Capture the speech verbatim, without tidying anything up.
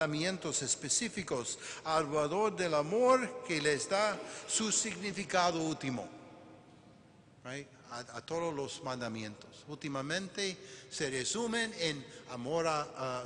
mandamientos específicos alrededor del amor que les da su significado último. Right? A, a todos los mandamientos. Últimamente se resumen en amor a, a